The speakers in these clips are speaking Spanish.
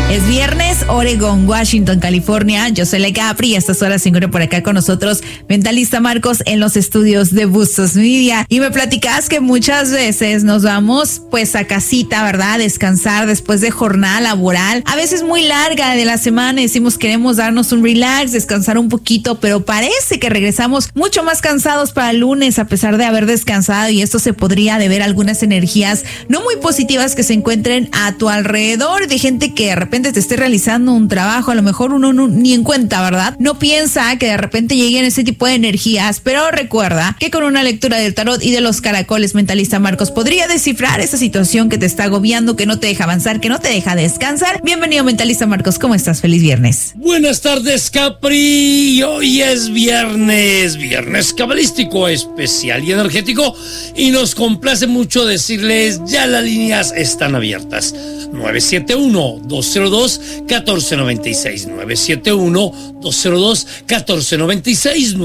Es viernes, Oregón, Washington, California. Yo soy Laika Capri y a estas horas se encuentra por acá con nosotros Mentalista Marcos en los estudios de Bustos Media. Y me platicabas que muchas veces nos vamos pues a casita, ¿verdad? A descansar después de jornada laboral, a veces muy larga de la semana. Decimos queremos darnos un relax, descansar un poquito, pero parece que regresamos mucho más cansados para el lunes a pesar de haber descansado, y esto se podría deber a algunas energías no muy positivas que se encuentren a tu alrededor, de gente que de repente te esté realizando un trabajo, a lo mejor uno ni en cuenta, ¿verdad? No piensa que de repente lleguen ese tipo de energías, pero recuerda que con una lectura del tarot y de los caracoles, Mentalista Marcos podría descifrar esa situación que te está agobiando, que no te deja avanzar, que no te deja descansar. Bienvenido, Mentalista Marcos, ¿cómo estás? Feliz viernes. Buenas tardes, Capri. Hoy es viernes cabalístico especial y energético, y nos complace mucho decirles ya las líneas están abiertas. 971-202-1496, 971-202-1496,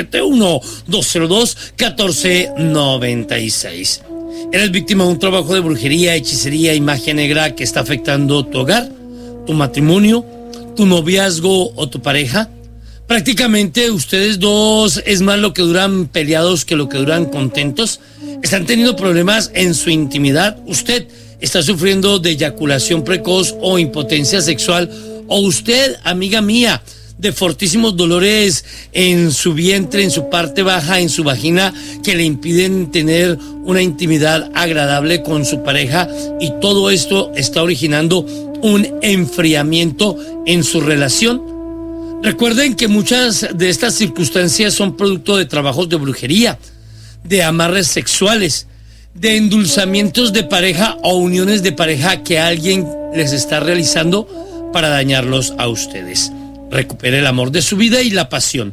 971-202-1496. ¿Eres víctima de un trabajo de brujería, hechicería y magia negra que está afectando tu hogar, tu matrimonio, tu noviazgo o tu pareja? Prácticamente ustedes dos es más lo que duran peleados que lo que duran contentos. ¿Están teniendo problemas en su intimidad? ¿Usted está sufriendo de eyaculación precoz o impotencia sexual? ¿O usted, amiga mía, de fortísimos dolores en su vientre, en su parte baja, en su vagina, que le impiden tener una intimidad agradable con su pareja, y todo esto está originando un enfriamiento en su relación? Recuerden que muchas de estas circunstancias son producto de trabajos de brujería, de amarres sexuales, de endulzamientos de pareja o uniones de pareja que alguien les está realizando para dañarlos a ustedes. Recupere el amor de su vida y la pasión.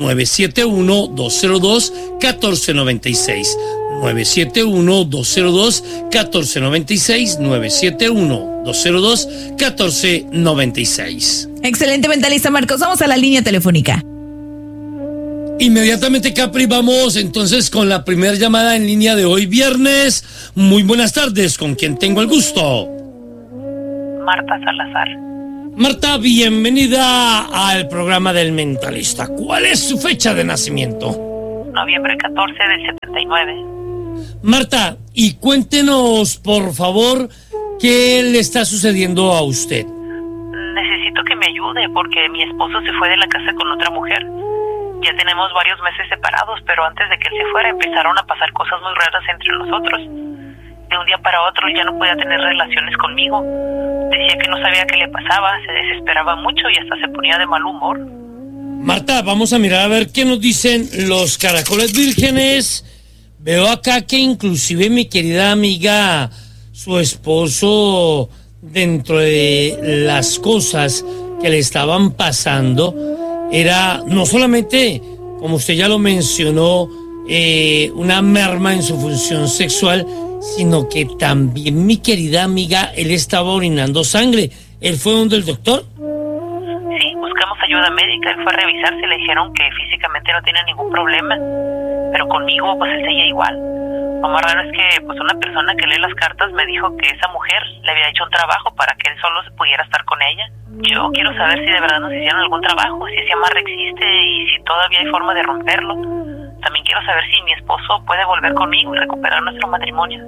971-202-1496, 971-202-1496, 971-202-1496. Excelente, Mentalista Marcos. Vamos a la línea telefónica. Inmediatamente, Capri, vamos entonces con la primera llamada en línea de hoy viernes. Muy buenas tardes, ¿con quién tengo el gusto? Marta Salazar. Marta, bienvenida al programa del Mentalista. ¿Cuál es su fecha de nacimiento? Noviembre 14 del 79. Marta, y cuéntenos, por favor, ¿qué le está sucediendo a usted? Necesito que me ayude porque mi esposo se fue de la casa con otra mujer. Ya tenemos varios meses separados, pero antes de que él se fuera empezaron a pasar cosas muy raras entre nosotros. De un día para otro ya no podía tener relaciones conmigo. Decía que no sabía qué le pasaba, se desesperaba mucho y hasta se ponía de mal humor. Marta, vamos a mirar a ver qué nos dicen los caracoles vírgenes. Veo acá que inclusive mi querida amiga, su esposo, dentro de las cosas que le estaban pasando, era no solamente, como usted ya lo mencionó, una merma en su función sexual, sino que también, mi querida amiga, él estaba orinando sangre. ¿Él fue donde el doctor? Sí, buscamos ayuda médica, él fue a revisarse, le dijeron que físicamente no tiene ningún problema, pero conmigo pues él seguía igual. Lo más raro es que pues una persona que lee las cartas me dijo que esa mujer le había hecho un trabajo para que él solo se pudiera estar con ella. Yo quiero saber si de verdad nos hicieron algún trabajo, si ese amarre existe y si todavía hay forma de romperlo. También quiero saber si mi esposo puede volver conmigo y recuperar nuestro matrimonio.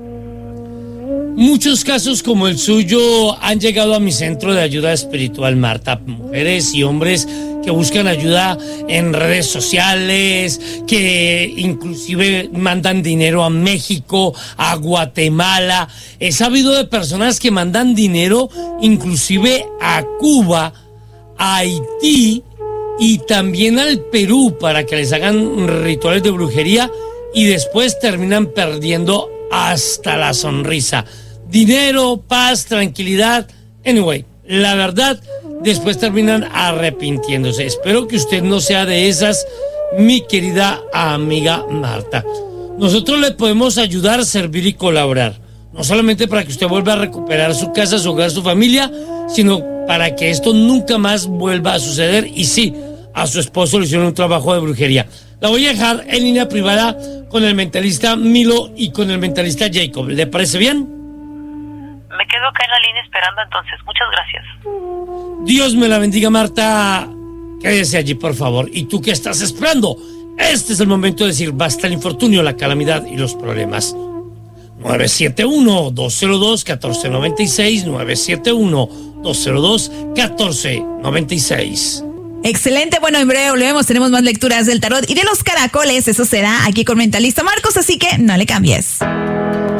Muchos casos como el suyo han llegado a mi centro de ayuda espiritual, Marta. Mujeres y hombres que buscan ayuda en redes sociales, que inclusive mandan dinero a México, a Guatemala. He sabido de personas que mandan dinero inclusive a Cuba, a Haití y también al Perú para que les hagan rituales de brujería, y después terminan perdiendo hasta la sonrisa. Dinero, paz, tranquilidad. Anyway, la verdad, después terminan arrepintiéndose. Espero que usted no sea de esas, mi querida amiga Marta. Nosotros le podemos ayudar, servir y colaborar. No solamente para que usted vuelva a recuperar su casa, su hogar, su familia, sino para que esto nunca más vuelva a suceder. Y sí, a su esposo le hicieron un trabajo de brujería. La voy a dejar en línea privada con el mentalista Milo y con el mentalista Jacob. ¿Le parece bien? me quedo acá en la línea esperando entonces. Muchas gracias. Dios me la bendiga, Marta. Quédese allí, por favor. ¿Y tú qué estás esperando? Este es el momento de decir basta el infortunio, la calamidad y los problemas. 971-202-1496, 971-202-1496. Excelente, bueno, en breve volvemos, tenemos más lecturas del tarot y de los caracoles, eso será aquí con Mentalista Marcos, así que no le cambies.